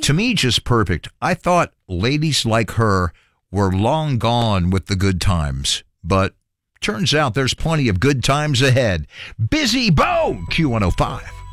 To me, just perfect. I thought ladies like her were long gone with the good times, but turns out there's plenty of good times ahead. Busy Bo, Q105.